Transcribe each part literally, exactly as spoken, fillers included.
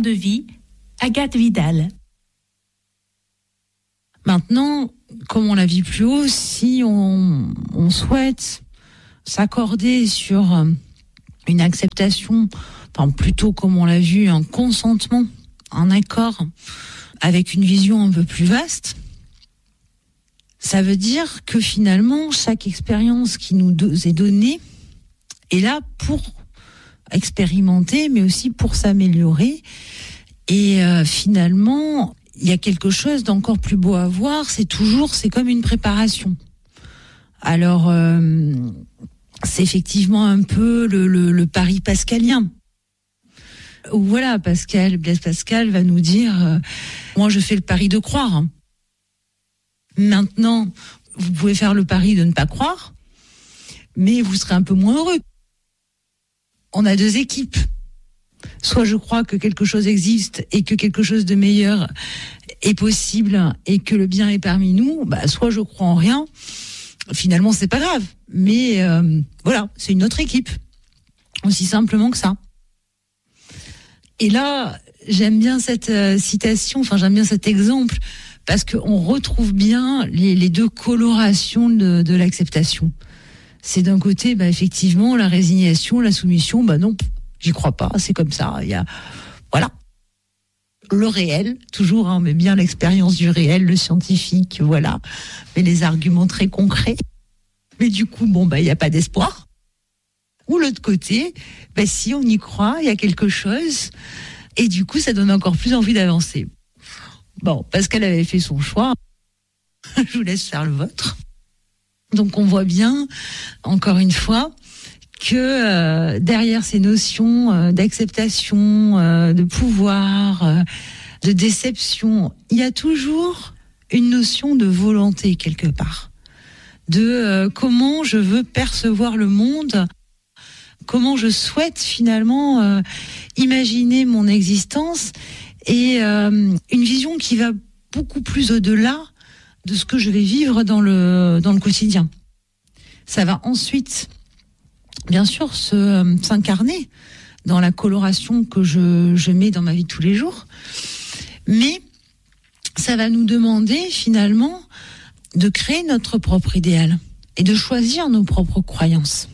de vie, Agathe Vidal. Maintenant, comme on l'a vu plus haut, si on, on souhaite s'accorder sur une acceptation, enfin plutôt comme on l'a vu, un consentement, un accord avec une vision un peu plus vaste, ça veut dire que finalement, chaque expérience qui nous est donnée est là pour expérimenter, mais aussi pour s'améliorer. Et euh, finalement, il y a quelque chose d'encore plus beau à voir, c'est toujours, c'est comme une préparation. Alors, euh, c'est effectivement un peu le, le, le pari pascalien. Où voilà, Pascal, Blaise Pascal va nous dire, euh, moi je fais le pari de croire. Maintenant, vous pouvez faire le pari de ne pas croire, mais vous serez un peu moins heureux. On a deux équipes. Soit je crois que quelque chose existe et que quelque chose de meilleur est possible et que le bien est parmi nous, bah soit je crois en rien. Finalement, c'est pas grave. Mais euh, voilà, c'est une autre équipe. Aussi simplement que ça. Et là, j'aime bien cette euh, citation, enfin j'aime bien cet exemple, parce qu'on retrouve bien les, les deux colorations de, de l'acceptation. C'est d'un côté, bah, effectivement, la résignation, la soumission, bah non, j'y crois pas, c'est comme ça. Il y a, voilà, le réel, toujours, hein, mais bien l'expérience du réel, le scientifique, voilà, mais les arguments très concrets. Mais du coup, bon, bah, il y a pas d'espoir. Ou l'autre côté, bah, si on y croit, il y a quelque chose, et du coup, ça donne encore plus envie d'avancer. Bon, Pascal avait fait son choix, je vous laisse faire le vôtre. Donc on voit bien, encore une fois, que euh, derrière ces notions euh, d'acceptation, euh, de pouvoir, euh, de déception, il y a toujours une notion de volonté quelque part, de euh, comment je veux percevoir le monde, comment je souhaite finalement euh, imaginer mon existence, et euh, une vision qui va beaucoup plus au-delà de ce que je vais vivre dans le dans le quotidien. Ça va ensuite, bien sûr, se, euh, s'incarner dans la coloration que je, je mets dans ma vie de tous les jours, mais ça va nous demander finalement de créer notre propre idéal et de choisir nos propres croyances.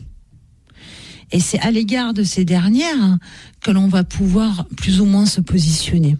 Et c'est à l'égard de ces dernières que l'on va pouvoir plus ou moins se positionner.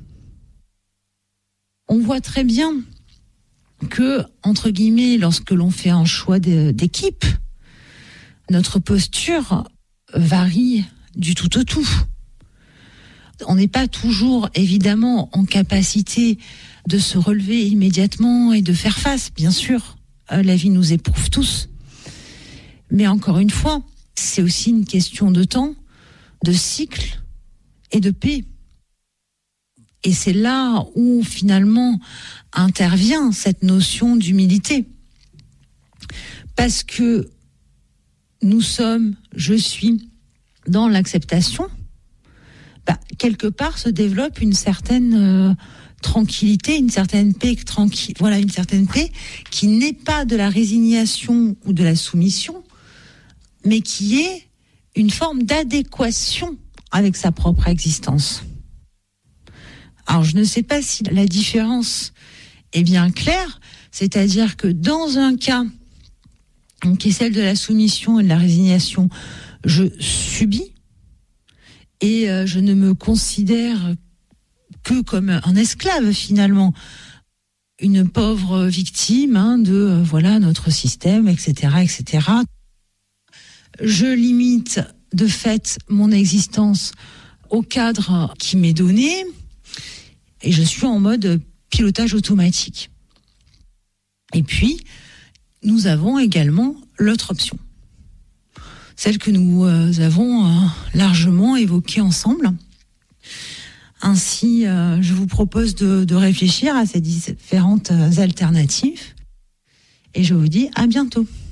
On voit très bien que, entre guillemets, lorsque l'on fait un choix de, d'équipe, notre posture varie du tout au tout. On n'est pas toujours, évidemment, en capacité de se relever immédiatement et de faire face, bien sûr. La vie nous éprouve tous. Mais encore une fois, c'est aussi une question de temps, de cycle et de paix. Et c'est là où, finalement, intervient cette notion d'humilité. Parce que nous sommes, je suis, dans l'acceptation, bah, quelque part se développe une certaine euh, tranquillité, une certaine paix, tranquille, voilà, une certaine paix qui n'est pas de la résignation ou de la soumission, mais qui est une forme d'adéquation avec sa propre existence. Alors, je ne sais pas si la différence est bien claire, c'est-à-dire que dans un cas qui est celle de la soumission et de la résignation, je subis et euh, je ne me considère que comme un esclave finalement, une pauvre victime hein, de euh, voilà notre système, et cetera, et cetera. Je limite de fait mon existence au cadre qui m'est donné et je suis en mode pilotage automatique. Et puis, nous avons également l'autre option, celle que nous euh, avons euh, largement évoquée ensemble. Ainsi, euh, je vous propose de, de réfléchir à ces différentes alternatives et je vous dis à bientôt.